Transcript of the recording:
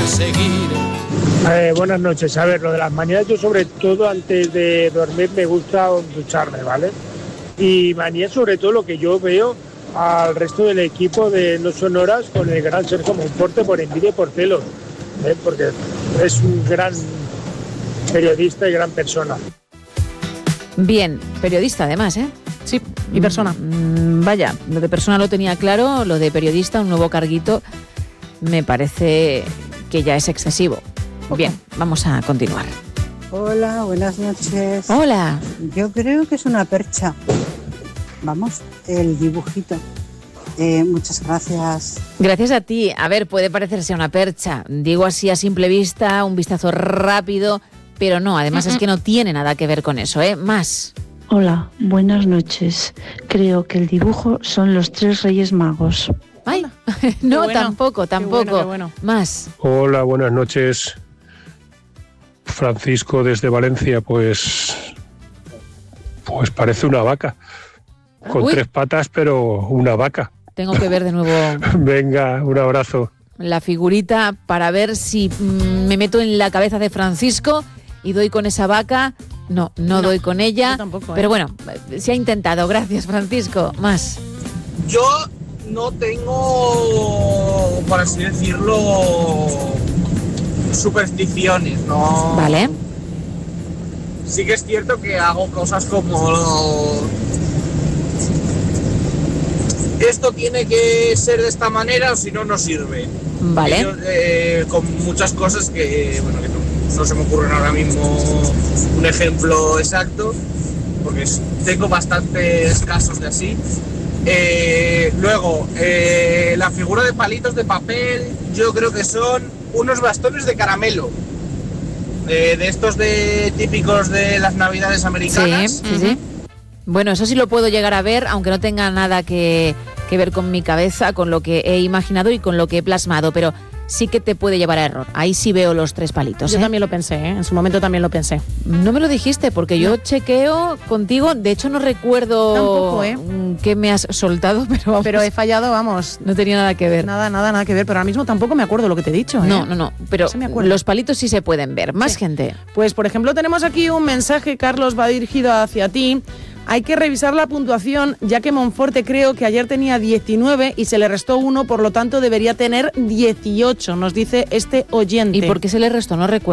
perseguiré. Buenas noches. A ver, lo de las mañanas, yo sobre todo antes de dormir me gusta ducharme, ¿vale? Y mañana sobre todo lo que yo veo al resto del equipo de No Sonoras con el gran Sergio Monforte por envidia y por celos, porque es un gran periodista y gran persona. Bien, periodista además, ¿eh? Sí, y persona. Vaya, lo de persona lo tenía claro, lo de periodista, un nuevo carguito, me parece que ya es excesivo. Bien, vamos a continuar. Hola, buenas noches. Hola. Yo creo que es una percha. Vamos, el dibujito. Muchas gracias. Gracias a ti. A ver, puede parecerse una percha. Digo así a simple vista, un vistazo rápido, pero no, además es que no tiene nada que ver con eso, ¿eh? Más. Hola, buenas noches. Creo que el dibujo son los 3 Reyes Magos. Ay, no, bueno, tampoco. qué bueno. Más. Hola, buenas noches. Francisco desde Valencia, pues parece una vaca. Con 3 patas, pero una vaca. Tengo que ver de nuevo Venga, un abrazo. la figurita para ver si me meto en la cabeza de Francisco y doy con esa vaca. No doy con ella. Yo tampoco, Pero bueno, se ha intentado. Gracias, Francisco. Más. Yo no tengo, por así decirlo, supersticiones, ¿no? Vale. Sí que es cierto que hago cosas como esto tiene que ser de esta manera o si no, no sirve. Vale. Yo, con muchas cosas que no se me ocurren ahora mismo un ejemplo exacto, porque tengo bastantes casos de así. Luego, la figura de palitos de papel, yo creo que son unos bastones de caramelo. De estos típicos de las navidades americanas. Sí. Bueno, eso sí lo puedo llegar a ver, aunque no tenga nada que ver con mi cabeza, con lo que he imaginado y con lo que he plasmado, pero sí que te puede llevar a error. Ahí sí veo los 3 palitos. Yo también lo pensé, en su momento también lo pensé. No me lo dijiste, porque yo chequeo contigo, de hecho no recuerdo qué me has soltado, pero he fallado, vamos. No tenía nada que ver. Nada que ver, pero ahora mismo tampoco me acuerdo lo que te he dicho. No, pero los palitos sí se pueden ver. Más gente. Pues, por ejemplo, tenemos aquí un mensaje, Carlos, va dirigido hacia ti. Hay que revisar la puntuación, ya que Monforte creo que ayer tenía 19 y se le restó 1, por lo tanto debería tener 18, nos dice este oyente. ¿Y por qué se le restó? No recuerdo.